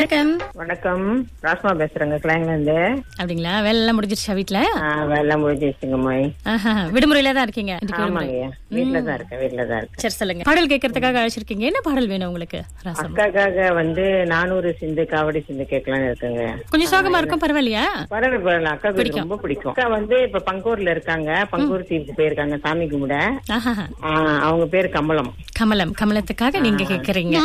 வணக்கம். வணக்கம், ராஸ்மா பேசுறேங்க கிளைங்ல இருந்து. அப்படிங்களா? வேலை எல்லாம் முடிஞ்சிருச்சா வீட்டுல? வேலை முடிஞ்சிருச்சுங்கம்மா. விடுமுறையில தான் இருக்கீங்க? ஆமாங்க, வீட்டுல தான் இருக்கேன். சரி, சொல்லுங்க. பாடல் கேட்கறதுக்காக அழைச்சிருக்கீங்க. என்ன பாடல் வேணும் உங்களுக்கு? அக்காக்காக 400 சிந்து காவடி சிந்து கேட்கலான்னு இருக்குங்க. கொஞ்சம் சோகமா இருக்கும், பரவாயில்லையா? பரவாயில்ல, அக்காவுக்கு ரொம்ப பிடிக்கும். அக்கா இப்ப பங்கூர்ல இருக்காங்க, பங்கூர் தீவுக்கு போயிருக்காங்க சாமி கும்பிட. அவங்க பேரு கமலம். கமலத்துக்காக நீங்க கேக்குறீங்க.